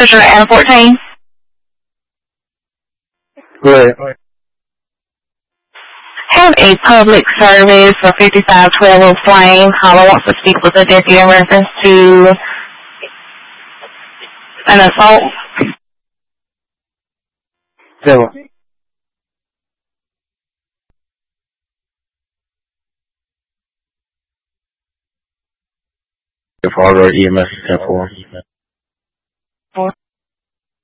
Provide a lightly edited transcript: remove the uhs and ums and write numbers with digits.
Fisher and 14. Go ahead. Have a public service for 5512 of Flame. Caller wants to speak with a deputy in reference to an assault. Tell him. If Fargo EMS is 10-4.